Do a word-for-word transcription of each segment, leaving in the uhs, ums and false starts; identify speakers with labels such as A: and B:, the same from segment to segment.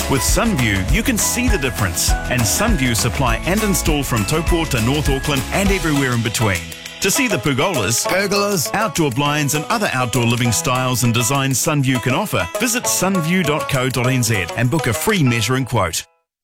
A: With Sunview, you can see the difference. And Sunview supply and install from Taupo to North Auckland and everywhere in between. To see the pergolas, pergolas, outdoor blinds and other outdoor living styles and designs Sunview can offer, visit sunview dot co dot n z and book a free measuring quote.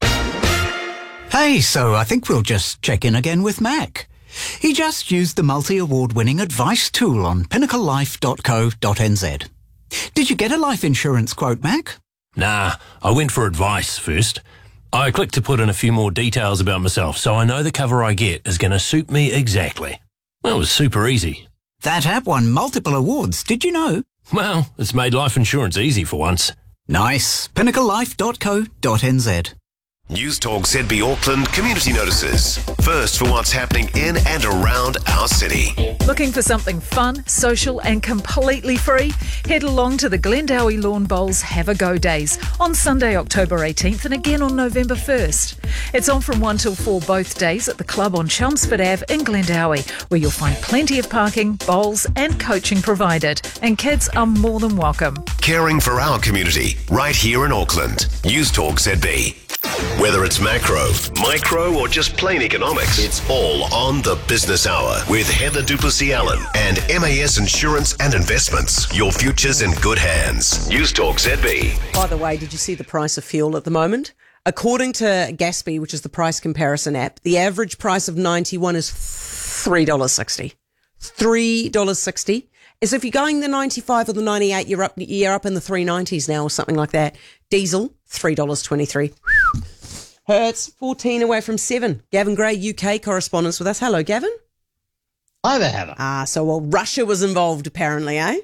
B: Hey, so I think we'll just check in again with Mac. He just used the multi-award-winning advice tool on pinnacle life dot co dot n z. Did you get a life insurance quote, Mac?
C: Nah, I went for advice first. I clicked to put in a few more details about myself so I know the cover I get is going to suit me exactly. That was super easy.
B: That app won multiple awards, did you know?
C: Well, it's made life insurance easy for once.
B: Nice. pinnacle life dot co dot n z.
D: News Talk Z B Auckland Community Notices. First for what's happening in and around our city.
E: Looking for something fun, social and completely free? Head along to the Glendowie Lawn Bowls Have a Go Days on Sunday, October eighteenth and again on November first. It's on from one till four both days at the club on Chelmsford Avenue in Glendowie, where you'll find plenty of parking, bowls and coaching provided, and kids are more than welcome.
D: Caring for our community right here in Auckland. News Talk Z B. Whether it's macro, micro, or just plain economics, it's all on the Business Hour with Heather Duplessis-Allen and M A S Insurance and Investments. Your future's in good hands. News Talk Z B.
F: By the way, did you see the price of fuel at the moment? According to Gatsby, which is the price comparison app, the average price of ninety-one is three dollars sixty. three dollars sixty. As if you're going the ninety-five or the ninety-eight, you're up, you're up in the three nineties now or something like that. Diesel, three dollars twenty-three. Hertz, fourteen away from seven. Gavin Gray, U K correspondent with us. Hello, Gavin.
G: Hi there, Heather.
F: Ah, so well, Russia was involved apparently, eh?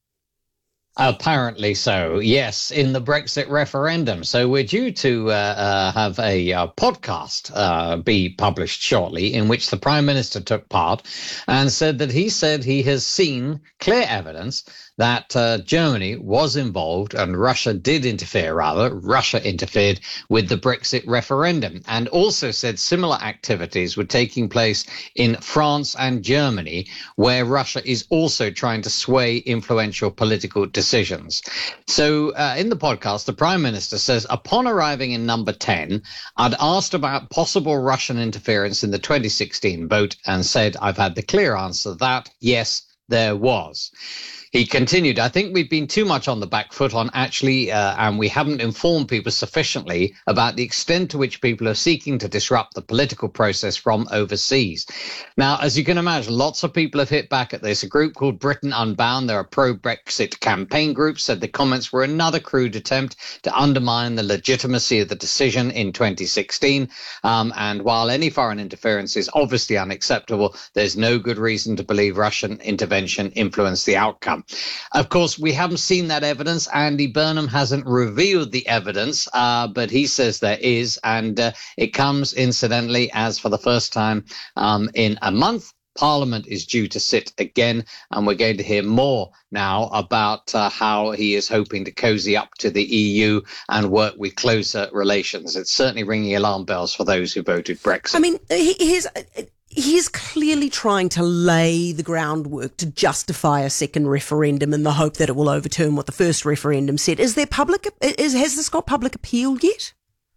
G: Apparently so, yes, in the Brexit referendum. So we're due to uh, uh, have a uh, podcast uh, be published shortly in which the Prime Minister took part and said that he said he has seen clear evidence that uh, Germany was involved and Russia did interfere, rather, Russia interfered with the Brexit referendum, and also said similar activities were taking place in France and Germany, where Russia is also trying to sway influential political decisions. So uh, in the podcast, the Prime Minister says, upon arriving in number ten, I'd asked about possible Russian interference in the twenty sixteen vote and said, I've had the clear answer that, yes, there was. He continued, I think we've been too much on the back foot on actually, uh, and we haven't informed people sufficiently about the extent to which people are seeking to disrupt the political process from overseas. Now, as you can imagine, lots of people have hit back at this. A group called Britain Unbound, they're a pro-Brexit campaign group, said the comments were another crude attempt to undermine the legitimacy of the decision in twenty sixteen. Um, and while any foreign interference is obviously unacceptable, there's no good reason to believe Russian intervention influenced the outcome. Of course, we haven't seen that evidence. Andy Burnham hasn't revealed the evidence, uh, but he says there is, and uh, it comes, incidentally, as for the first time um, in a month, Parliament is due to sit again, and we're going to hear more now about uh, how he is hoping to cozy up to the E U and work with closer relations. It's certainly ringing alarm bells for those who voted Brexit.
F: I mean, here's... He's clearly trying to lay the groundwork to justify a second referendum in the hope that it will overturn what the first referendum said. Is there public? Is, has this got public appeal yet?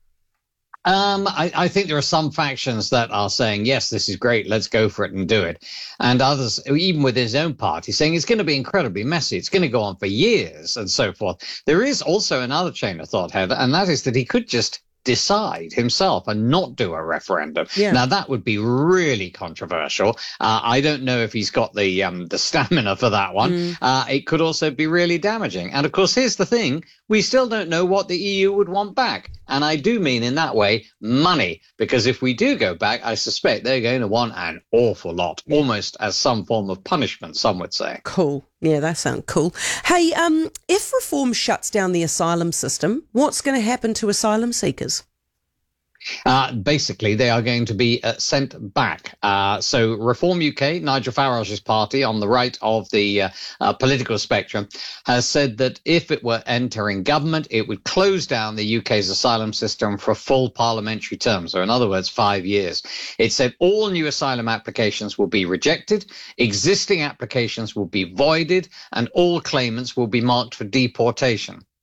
G: Um, I, I think there are some factions that are saying, yes, this is great, let's go for it and do it. And others, even with his own party, saying it's going to be incredibly messy. It's going to go on for years and so forth. There is also another chain of thought, Heather, and that is that he could just decide himself and not do a referendum. Yeah. Now, that would be really controversial. Uh, I don't know if he's got the um, the stamina for that one. Mm. Uh, it could also be really damaging. And, of course, here's the thing. We still don't know what the E U would want back. And I do mean in that way money, because if we do go back, I suspect they're going to want an awful lot, almost as some form of punishment, some would say.
F: Cool. Yeah, that sounds cool. Hey, um, if reform shuts down the asylum system, what's going to happen to asylum seekers?
G: Uh, basically, they are going to be uh, sent back. Uh, so Reform U K, Nigel Farage's party on the right of the uh, uh, political spectrum, has said that if it were entering government, it would close down the U K's asylum system for a full parliamentary term. So in other words, five years. It said all new asylum applications will be rejected, existing applications will be voided, and all claimants will be marked for deportation.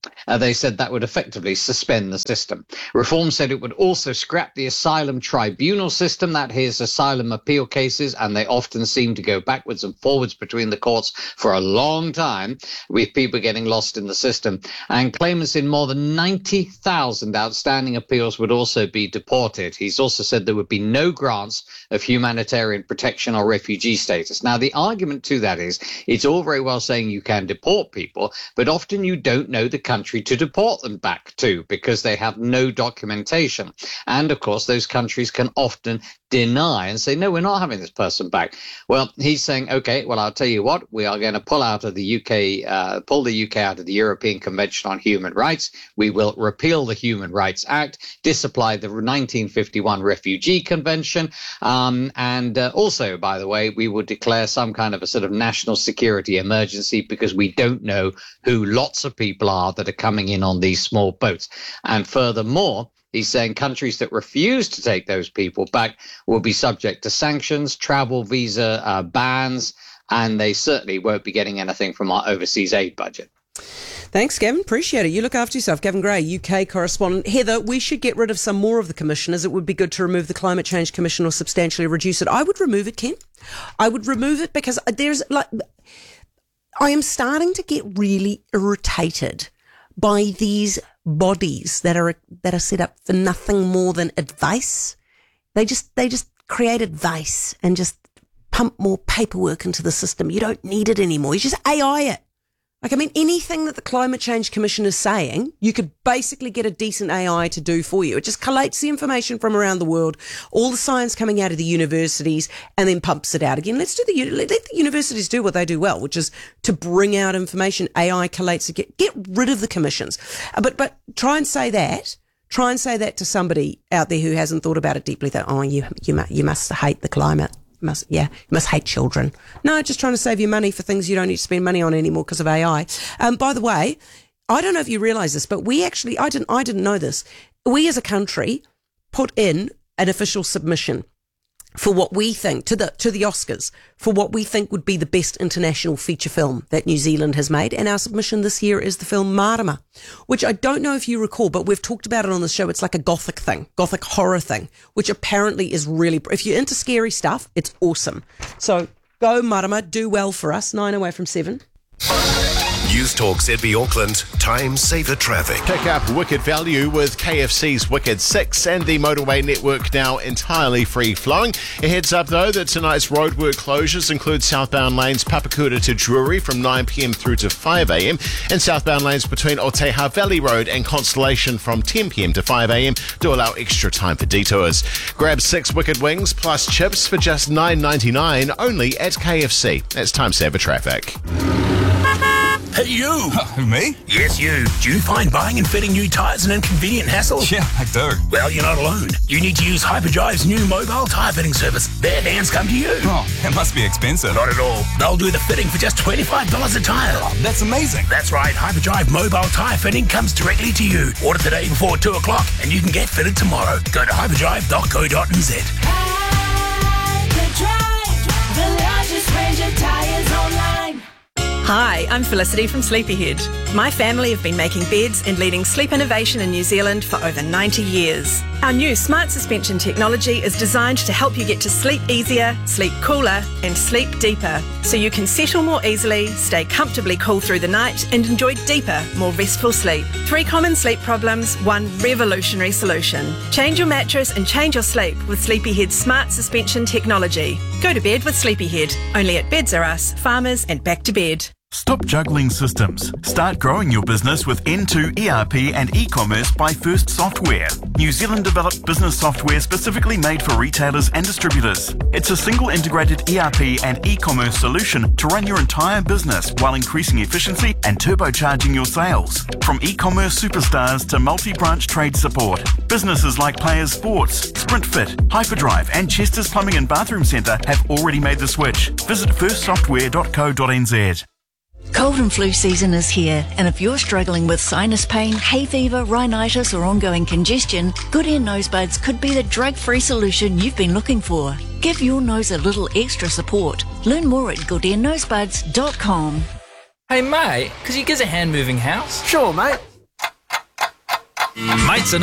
G: Uh, they said that would effectively suspend the system. Reform said it would also scrap the asylum tribunal system. That hears asylum appeal cases, and they often seem to go backwards and forwards between the courts for a long time, with people getting lost in the system. And claimants in more than ninety thousand outstanding appeals would also be deported. He's also said there would be no grants of humanitarian protection or refugee status. Now, the argument to that is it's all very well saying you can deport people, but often you don't know the country to deport them back to because they have no documentation. And of course, those countries can often deny and say, no, we're not having this person back. Well, he's saying, OK, well, I'll tell you what, we are going to pull out of the U K, uh, pull the U K out of the European Convention on Human Rights. We will repeal the Human Rights Act, disapply the nineteen fifty-one Refugee Convention. Um, and uh, also, by the way, we will declare some kind of a sort of national security emergency because we don't know who lots of people are that are coming in on these small boats. And furthermore, he's saying countries that refuse to take those people back will be subject to sanctions, travel visa uh, bans, and they certainly won't be getting anything from our overseas aid budget.
F: Thanks, Gavin. Appreciate it. You look after yourself. Gavin Gray, U K correspondent. Heather, we should get rid of some more of the commissioners. It would be good to remove the Climate Change Commission or substantially reduce it. I would remove it, Ken. I would remove it because there's like, I am starting to get really irritated by these bodies that are that are set up for nothing more than advice. They just they just create advice and just pump more paperwork into the system. You don't need it anymore. You just A I it. Like, I mean, anything that the Climate Change Commission is saying, you could basically get a decent A I to do for you. It just collates the information from around the world, all the science coming out of the universities, and then pumps it out again. Let's do the let the universities do what they do well, which is to bring out information. A I collates it. Get, get rid of the commissions. Uh, but but try and say that. Try and say that to somebody out there who hasn't thought about it deeply. That oh, you you you must hate the climate. Must yeah, you must hate children. No, just trying to save you money for things you don't need to spend money on anymore because of A I. Um, by the way, I don't know if you realise this, but we actually, I didn't, I didn't know this. We as a country put in an official submission for what we think to the to the Oscars for what we think would be the best international feature film that New Zealand has made, and our submission this year is the film Marama, which I don't know if you recall, but we've talked about it on the show. It's like a gothic thing, gothic horror thing, which apparently is really, if you're into scary stuff, it's awesome. So go Marama, do well for us. Nine away from seven.
D: News Talk Z B Auckland, time saver traffic.
H: Pick up wicked value with K F C's Wicked six and the motorway network now entirely free flowing. A heads up though that tonight's roadwork closures include southbound lanes Papakura to Drury from nine p.m. through to five a.m. and southbound lanes between Oteha Valley Road and Constellation from ten p.m. to five a.m. do allow extra time for detours. Grab six wicked wings plus chips for just nine ninety-nine only at K F C. That's time saver traffic.
I: Hey, you!
J: Who, me?
I: Yes, you. Do you find buying and fitting new tyres an inconvenient hassle?
J: Yeah, I do.
I: Well, you're not alone. You need to use Hyperdrive's new mobile tyre fitting service. Their vans come to you.
J: Oh, it must be expensive.
I: Not at all. They'll do the fitting for just twenty-five dollars a tyre.
J: Oh, that's amazing.
I: That's right. Hyperdrive mobile tyre fitting comes directly to you. Order today before two o'clock and you can get fitted tomorrow. Go to hyperdrive dot co dot n z.
K: Hyperdrive, the largest range of tyres online.
L: Hi, I'm Felicity from Sleepyhead. My family have been making beds and leading sleep innovation in New Zealand for over ninety years. Our new smart suspension technology is designed to help you get to sleep easier, sleep cooler, and sleep deeper, so you can settle more easily, stay comfortably cool through the night, and enjoy deeper, more restful sleep. Three common sleep problems, one revolutionary solution. Change your mattress and change your sleep with Sleepyhead's smart suspension technology. Go to bed with Sleepyhead, only at Beds R Us, Farmers, and Back to Bed.
A: Stop juggling systems. Start growing your business with N two E R P and e-commerce by First Software. New Zealand developed business software specifically made for retailers and distributors. It's a single integrated E R P and e-commerce solution to run your entire business while increasing efficiency and turbocharging your sales. From e-commerce superstars to multi-branch trade support, businesses like Players Sports, SprintFit, Hyperdrive and Chester's Plumbing and Bathroom Centre have already made the switch. Visit first software dot co dot n z.
M: Cold and flu season is here, and if you're struggling with sinus pain, hay fever, rhinitis or ongoing congestion, Good Ear Nosebuds could be the drug-free solution you've been looking for. Give your nose a little extra support. Learn more at good ear nosebuds dot com.
N: Hey mate, could you get a hand moving house?
O: Sure mate.
N: Mates are